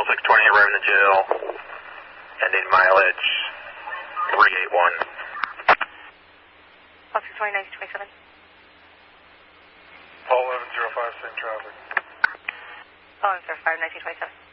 620 arriving in the jail, ending mileage 381. 620, 1927. Paul 1105, same traffic. Paul 1105, 1927.